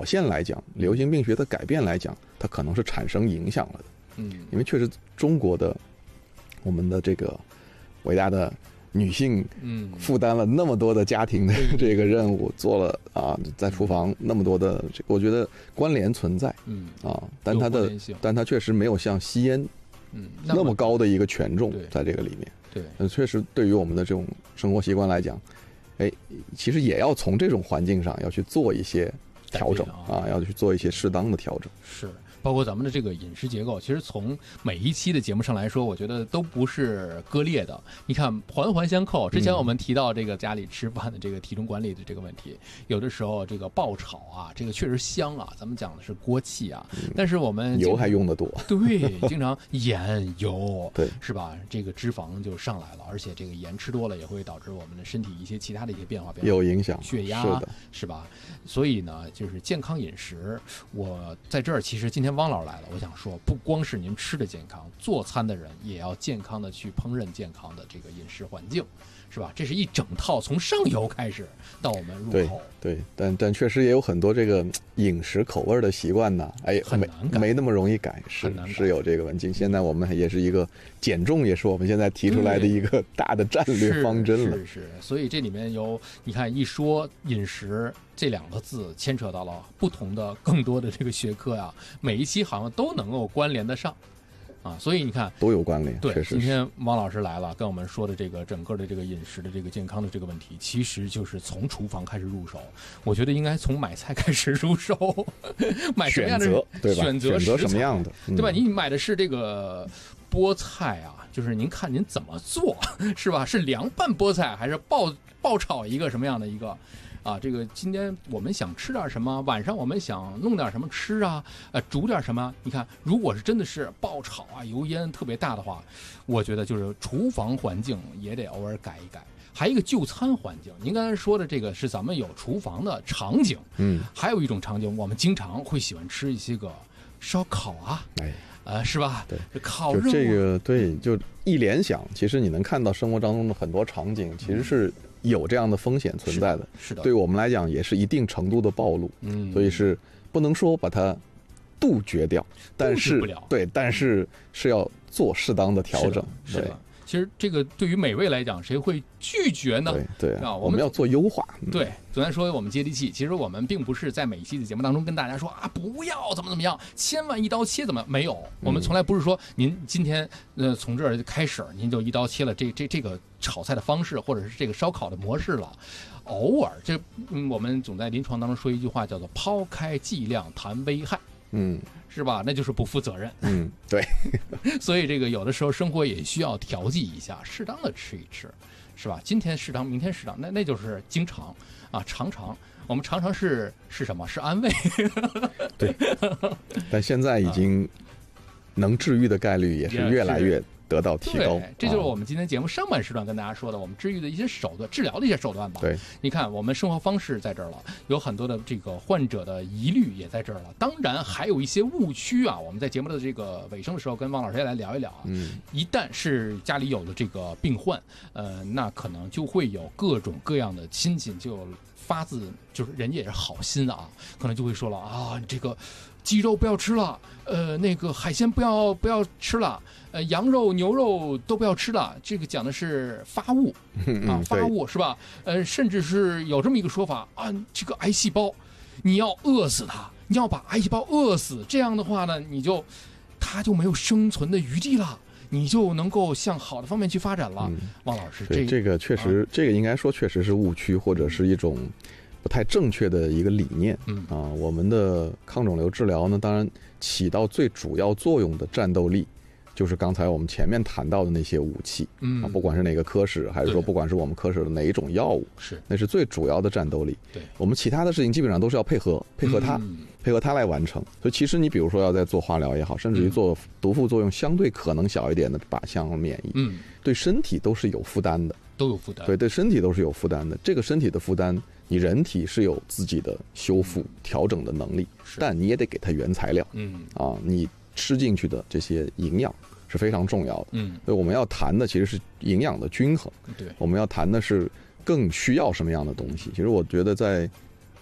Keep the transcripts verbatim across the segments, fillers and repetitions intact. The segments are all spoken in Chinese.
现来讲，流行病学的改变来讲，它可能是产生影响了的。 嗯， 因为确实中国的我们的这个伟大的女性， 嗯， 负担了那么多的家庭的这个任务，做了啊，在厨房那么多的这个，我觉得关联存在， 嗯啊，但它的但它确实没有像吸烟， 嗯， 那么高的一个权重在这个里面。 对， 嗯，确实对于我们的这种生活习惯来讲，哎，其实也要从这种环境上要去做一些调整啊，要去做一些适当的调整。 是。包括咱们的这个饮食结构，其实从每一期的节目上来说，我觉得都不是割裂的。你看，环环相扣。之前我们提到这个家里吃饭的这个体重管理的这个问题，嗯、有的时候这个爆炒啊，这个确实香啊。咱们讲的是锅气啊，嗯、但是我们油还用得多， 对，经常盐油， 对， 是吧？这个脂肪就上来了，而且这个盐吃多了也会导致我们的身体一些其他的一些变化，变化有影响， 血压是的， 是吧？所以呢，就是健康饮食，我在这儿其实今天汪老师来了，我想说，不光是您吃的健康，做餐的人也要健康的去烹饪健康的这个饮食环境，是吧？这是一整套，从上游开始到我们入口。 对，对，但但确实也有很多这个饮食口味的习惯呢，哎， 很难改， 没那么容易改，是是有这个问题。现在我们也是一个减重，也是我们现在提出来的一个大的战略方针了。 是 是, 是，所以这里面有你看，一说饮食这两个字，牵扯到了不同的更多的这个学科啊，每一期好像都能够关联得上。啊，所以你看都有关联。 对， 确实今天汪老师来了，跟我们说的这个整个的这个饮食的这个健康的这个问题，其实就是从厨房开始入手。我觉得应该从买菜开始入手，买什么样的选择，对吧？ 选择选择什么样的， 嗯、对吧？你买的是这个菠菜啊，就是您看您怎么做，是吧？是凉拌菠菜还是爆爆炒一个什么样的一个？啊，这个今天我们想吃点什么，晚上我们想弄点什么吃啊，呃，煮点什么？你看，如果是真的是爆炒啊，油烟特别大的话，我觉得就是厨房环境也得偶尔改一改。还有一个就餐环境，您刚才说的这个是咱们有厨房的场景， 嗯， 还有一种场景，我们经常会喜欢吃一些个烧烤啊， 哎， 呃，是吧？ 对， 烤肉、啊、 就这个对，就一联想，其实你能看到生活当中的很多场景，其实是有这样的风险存在的， 是 的, 是的， 对我们来讲也是一定程度的暴露， 嗯， 所以是不能说把它杜绝掉，但是对，但是是要做适当的调整， 是的。是的，其实这个对于美味来讲，谁会拒绝呢？ 对对啊， 我们要做优化。 嗯、对，昨天说我们接地气，其实我们并不是在每一期的节目当中跟大家说啊，不要怎么怎么样，千万一刀切怎么没有？我们从来不是说您今天呃从这儿开始您就一刀切了这这这个炒菜的方式，或者是这个烧烤的模式了。偶尔，这嗯，我们总在临床当中说一句话，叫做抛开剂量谈危害。嗯，是吧？那就是不负责任。 嗯，对。 所以这个有的时候生活也需要调剂一下，适当的吃一吃，是吧？今天适当，明天适当，那那就是经常啊，常常。我们常常是是什么？是安慰。 对。但现在已经能治愈的概率也是越来越得到提高。 对，这就是我们今天节目上半时段跟大家说的，我们治愈的一些手段、治疗的一些手段吧。 对， 你看我们生活方式在这儿了，有很多的这个患者的疑虑也在这儿了，当然还有一些误区啊。我们在节目的这个尾声的时候，跟汪老师也来聊一聊啊。嗯，一旦是家里有了这个病患，呃，那可能就会有各种各样的亲戚就发自就是人家也是好心啊，可能就会说了啊，这个鸡肉不要吃了，呃，那个海鲜不要不要吃了，呃，羊肉牛肉都不要吃了。这个讲的是发物啊，发物是吧？呃，甚至是有这么一个说法啊，这个癌细胞你要饿死它，你要把癌细胞饿死，这样的话呢，你就它就没有生存的余地了。你就能够向好的方面去发展了。嗯、汪老师，这这个确实、啊，这个应该说确实是误区，或者是一种不太正确的一个理念。嗯啊，我们的抗肿瘤治疗呢，当然起到最主要作用的战斗力，就是刚才我们前面谈到的那些武器。嗯啊，不管是哪个科室，还是说不管是我们科室的哪一种药物， 是那是最主要的战斗力。 对， 我们其他的事情基本上都是要配合配合它。嗯配合它来完成，所以其实你比如说要在做化疗也好，甚至于做毒副作用相对可能小一点的靶向免疫，嗯，对身体都是有负担的， 都有负担， 对对，身体都是有负担的。这个身体的负担，你人体是有自己的修复、调整的能力，但你也得给它原材料，嗯啊，你吃进去的这些营养是非常重要的，嗯，所以我们要谈的其实是营养的均衡， 对， 我们要谈的是更需要什么样的东西。其实我觉得在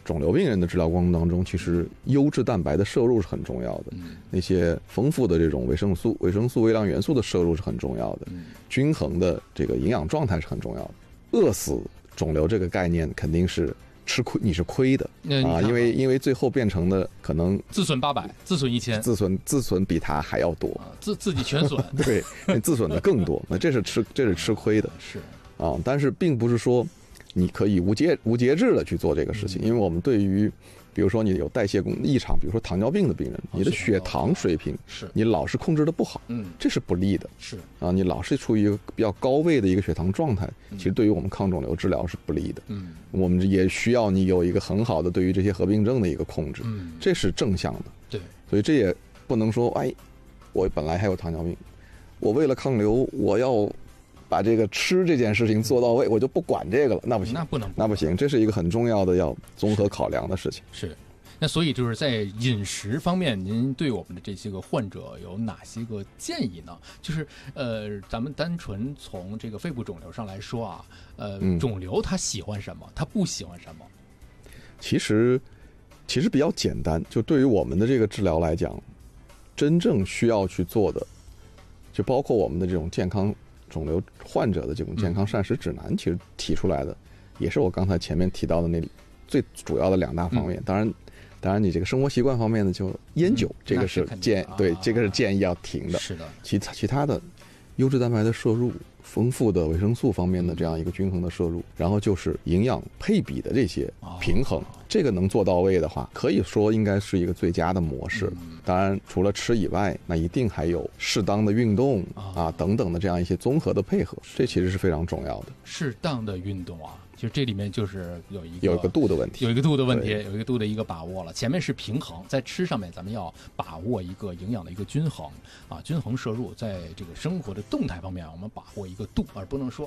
肿瘤病人的治疗过程当中，其实优质蛋白的摄入是很重要的，那些丰富的这种维生素、维生素、微量元素的摄入是很重要的，均衡的这个营养状态是很重要的。饿死肿瘤这个概念肯定是吃亏，你是亏的啊，因为因为最后变成的可能自损八百，自损一千， 自损自损比它还要多， 啊、自自己全损， 对，自损的更多，那这是吃这是吃亏的， 是啊，但是并不是说你可以无节无节制的去做这个事情，因为我们对于，比如说你有代谢功异常，比如说糖尿病的病人，你的血糖水平是你老是控制的不好， 嗯， 这是不利的， 是啊，你老是处于一个比较高位的一个血糖状态，其实对于我们抗肿瘤治疗是不利的， 嗯， 我们也需要你有一个很好的对于这些合并症的一个控制， 嗯， 这是正向的， 对， 所以这也不能说，哎，我本来还有糖尿病，我为了抗瘤，我要把这个吃这件事情做到位，我就不管这个了，那不行， 那不能， 那不行，这是一个很重要的要综合考量的事情。 是，那所以就是在饮食方面，您对我们的这些个患者有哪些个建议呢？就是呃，咱们单纯从这个肺部肿瘤上来说啊，呃， 嗯、 肿瘤它喜欢什么，它不喜欢什么？ 其实其实比较简单，就对于我们的这个治疗来讲，真正需要去做的，就包括我们的这种健康肿瘤患者的这种健康膳食指南，嗯、其实提出来的也是我刚才前面提到的那最主要的两大方面。嗯、当然，当然你这个生活习惯方面呢，就烟酒，嗯、这个是建、啊、对，这个是建议要停的。 是的， 其他其他的优质蛋白的摄入，丰富的维生素方面的这样一个均衡的摄入，然后就是营养配比的这些平衡，哦、这个能做到位的话，可以说应该是一个最佳的模式。嗯、当然，除了吃以外，那一定还有适当的运动、哦、啊等等的这样一些综合的配合，这其实是非常重要的。 适当的运动啊。就这里面就是有一个有一个度的问题， 有一个度的问题，有一个度的一个把握了。前面是平衡，在吃上面咱们要把握一个营养的一个均衡啊，均衡摄入，在这个生活的动态方面，我们把握一个度，而不能说